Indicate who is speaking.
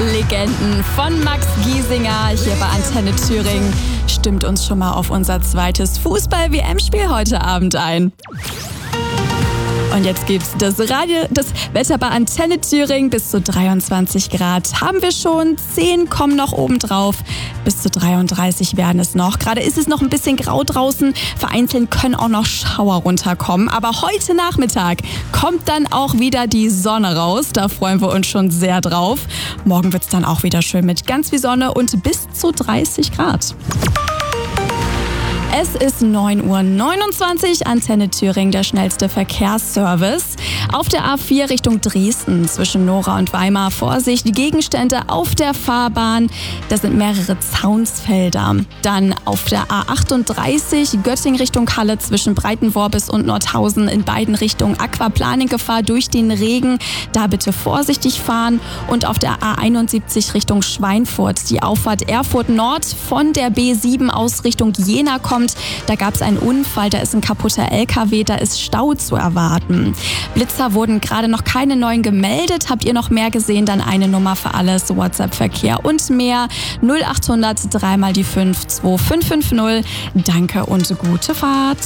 Speaker 1: Legenden von Max Giesinger hier bei Antenne Thüringen. Stimmt uns schon mal auf unser zweites Fußball-WM-Spiel heute Abend ein. Und jetzt gibt's das Wetter bei Antenne Thüringen. Bis zu 23 Grad haben wir schon. 10 kommen noch oben drauf. Bis zu 33 werden es noch. Gerade ist es noch ein bisschen grau draußen. Vereinzelt können auch noch Schauer runterkommen. Aber heute Nachmittag kommt dann auch wieder die Sonne raus. Da freuen wir uns schon sehr drauf. Morgen wird's dann auch wieder schön mit ganz viel Sonne und bis zu 30 Grad. Es ist 9:29 Uhr, Antenne Thüringen, der schnellste Verkehrsservice. Auf der A4 Richtung Dresden zwischen Nora und Weimar. Vorsicht, die Gegenstände auf der Fahrbahn. Das sind mehrere Zaunsfelder. Dann auf der A38 Göttingen Richtung Halle zwischen Breitenworbis und Nordhausen. In beiden Richtungen Aquaplaning-Gefahr durch den Regen. Da bitte vorsichtig fahren. Und auf der A71 Richtung Schweinfurt. Die Auffahrt Erfurt Nord von der B7 aus Richtung Jena kommt. Da gab es einen Unfall, da ist ein kaputter LKW, da ist Stau zu erwarten. Blitzer wurden gerade noch keine neuen gemeldet. Habt ihr noch mehr gesehen? Dann eine Nummer für alles, WhatsApp-Verkehr und mehr. 0800 3 mal die 5 2550. Danke und gute Fahrt.